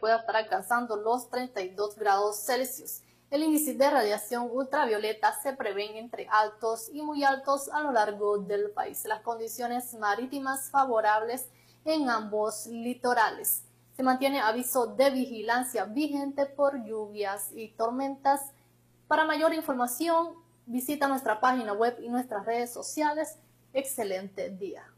puede estar alcanzando los 32 grados Celsius. El índice de radiación ultravioleta se prevén entre altos y muy altos a lo largo del país. Las condiciones marítimas favorables en ambos litorales. Se mantiene aviso de vigilancia vigente por lluvias y tormentas. Para mayor información, visita nuestra página web y nuestras redes sociales. Excelente día.